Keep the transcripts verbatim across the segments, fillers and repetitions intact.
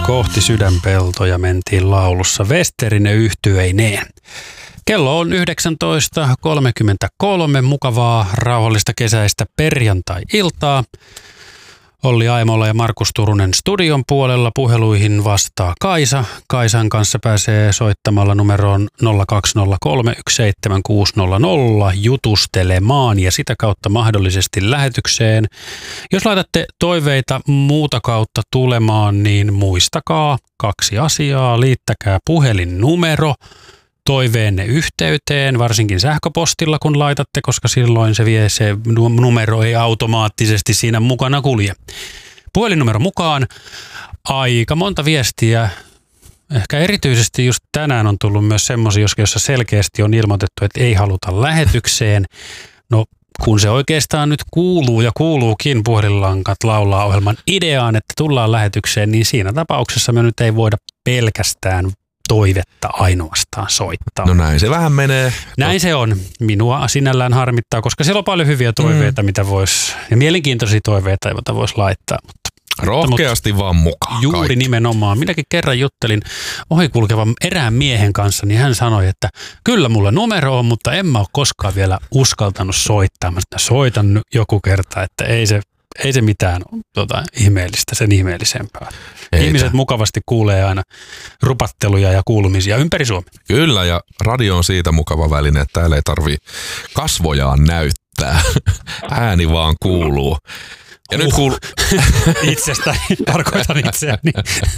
kohti sydänpeltoja mentiin laulussa Westerinen yhtyeineen. Kello on yhdeksäntoista kolmekymmentäkolme, mukavaa, rauhallista kesäistä perjantai-iltaa. Olli Aimola ja Markus Turunen studion puolella, puheluihin vastaa Kaisa. Kaisan kanssa pääsee soittamalla numeroon nolla kaksi nolla kolme yksi seitsemän kuusi nolla nolla jutustelemaan ja sitä kautta mahdollisesti lähetykseen. Jos laitatte toiveita muuta kautta tulemaan, niin muistakaa kaksi asiaa. Liittäkää puhelinnumero toiveenne yhteyteen, varsinkin sähköpostilla kun laitatte, koska silloin se vie se numero ei automaattisesti siinä mukana kulje. Puhelinnumero mukaan, aika monta viestiä, ehkä erityisesti just tänään on tullut myös semmoisia, jossa selkeästi on ilmoitettu, että ei haluta lähetykseen. No kun se oikeastaan nyt kuuluu ja kuuluukin puhelinlankat laulaa ohjelman ideaan, että tullaan lähetykseen, niin siinä tapauksessa me nyt ei voida pelkästään toivetta ainoastaan soittaa. No näin se vähän menee. Näin se on. Minua sinällään harmittaa, koska siellä on paljon hyviä toiveita, mm. mitä vois, ja mielenkiintoisia toiveita, joita voisi laittaa. Mutta, rohkeasti mutta, vaan mukaan. Juuri kaikki. Nimenomaan. Minäkin kerran juttelin ohikulkevan erään miehen kanssa, niin hän sanoi, että kyllä mulla numero on, mutta en mä ole koskaan vielä uskaltanut soittaa. Mä soitan joku kerta, että ei se Ei se mitään tota, ihmeellistä, sen ihmeellisempää. Eitä. Ihmiset mukavasti kuulee aina rupatteluja ja kuulumisia ympäri Suomea. Kyllä, ja radio on siitä mukava väline, että täällä ei tarvii kasvojaan näyttää. Ääni vaan kuuluu. Ja uh. nyt kuuluu... Itsestä tarkoitan itseäni.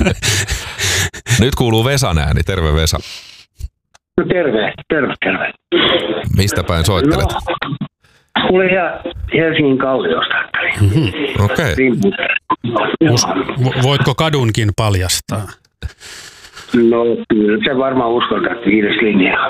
Nyt kuuluu Vesan ääni. Terve Vesa. No terve, terve, terve. Mistä päin soittelet? No. Kuule ihan Helsingin Kalliosta. Mm-hmm. Okei. Okay. Voitko kadunkin paljastaa? No kyllä, se varmaan uskaltaa, että viides linjaa.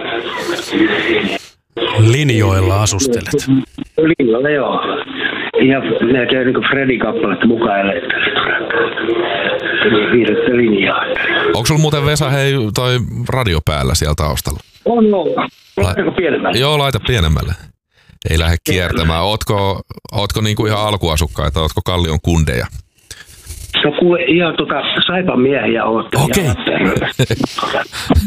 Linjoilla asustelet? Linjoilla, joo. Ihan melkein niin kuin Freddy-kappaletta mukaan elettänyt. Viidettä linjaa. Onko sulla muuten Vesa, hei, toi radio päällä siellä taustalla? On, on. Laitako pienemmälle? Joo, laita pienemmälle. Ei lähde kiertämään. Ootko, ootko niinku ihan alkuasukkaita, ootko Kallion kundeja? No kuule, ihan tota Saipan miehiä ootte. Okei. Okay.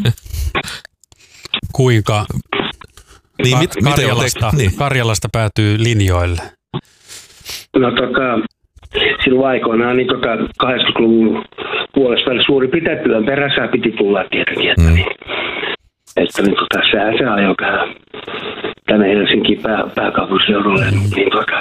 Kuinka niin, mit, Kar- Karjalasta, niin. Karjalasta päätyy linjoille? No tota, silloin aikoinaan niin tota kahdeksankymmentäluvun puolesta välillä suuri pitäen työn perässä piti tulla tietenkin, että mm. niin. Että niin tota, sehän se ajoi tähän, tänne Helsinkiin pää, pääkaupunkiseudulle. Mm. Niin tota,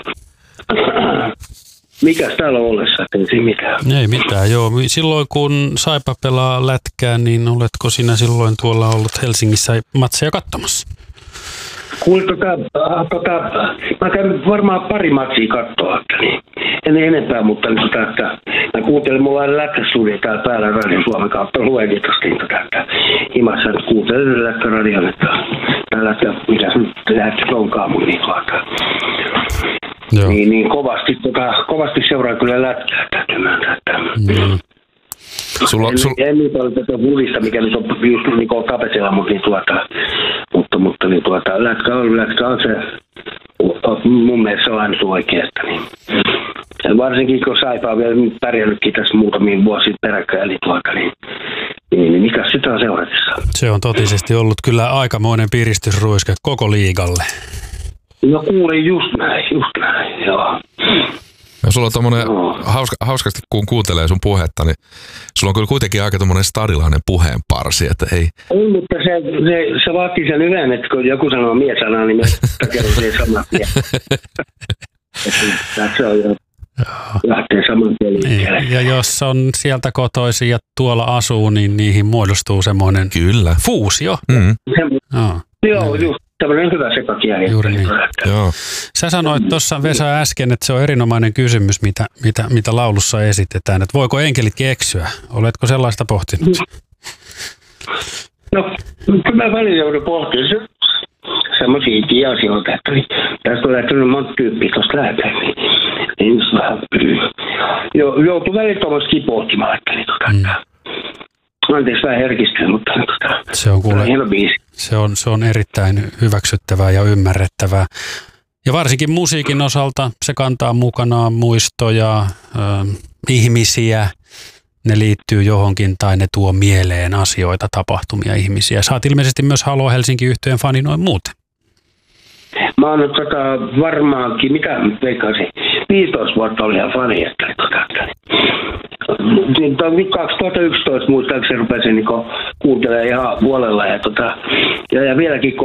mikäs täällä on ollessa, että ei siinä mitään. Ei mitään, joo. Silloin kun Saipa pelaa lätkää, niin oletko sinä silloin tuolla ollut Helsingissä matseja katsomassa? Kuule, tota, tota, mä käyn varmaan pari matsia katsoa, että niin, en enempää, mutta niin, tota, että mä kuuntelin, mulla on lätkästudio täällä päällä Radio Suomen kautta, luenkin tosta, niin, tota, että himassa kuuntelin lätkäradion, että täällä, että mitä se nyt lähtee onkaan mun niin tuota. Niin, niin kovasti, tota, kovasti seuraa kyllä lätkää, täytyy myöntää, että mm. Sulla, en, sul... en nyt ole tätä huvista, mikä nyt on just niin kuin Tapesella, mutta, niin tuota, mutta, mutta niin tuota, lätkä on, lätkä on se, mun mielestä se on aina oikein, että niin. Ja varsinkin kun Saipa on vielä pärjännytkin tässä muutamia vuosia peräkkäin, eli tuota, niin, niin, niin mikä sitä on seuratessa? Se on totisesti ollut kyllä aikamoinen piristysruiske koko liigalle. No kuulin just näin, just näin, joo. Ja sulla on tommonen, no. hauska, hauskasti kun kuuntelee sun puhetta, niin sulla on kyllä kuitenkin aika tommonen stadilainen puheenparsi, että ei... Ei, mutta se, se, se vaatii sen yhden, että kun joku sanoo mies-sanaa, niin mä kerron sen saman tien. Se on jo, lähtee saman tien liikkeelle. Ja jos on sieltä kotoisin ja tuolla asuu, niin niihin muodostuu semmoinen kyllä. fuusio. Mm. Oh. Joo, just. Tällainen hyvä sekakieli. Juuri niin. Joo. Sä sanoit tuossa Vesa äsken, että se on erinomainen kysymys, mitä, mitä, mitä laulussa esitetään. Että voiko enkelitkin eksyä? Oletko sellaista pohtinut? No, kyllä mä välillä joudun pohtimaan semmoisia asioita, että tästä on lähtenyt monta tyyppiä tuosta lähtee. Niin joutuu välillä tuommoista pohtimaan, että niin tota, mm. anteeksi vähän herkistää, mutta tota, se on kuule, se on, se on erittäin hyväksyttävää ja ymmärrettävää. Ja varsinkin musiikin osalta se kantaa mukanaan muistoja, äh, ihmisiä, ne liittyy johonkin tai ne tuo mieleen asioita, tapahtumia, ihmisiä. Sä oot ilmeisesti myös Halo Helsinki-yhtyeen fani noin muuten. Mä oon tota, varmaankin, mitä veikkaisin, viisitoista vuotta oli ihan fani, että tota, nyt kaksituhattayksitoista muistaakseni rupesin niin kuuntelemaan ihan huolella ja, tota, ja, ja vieläkin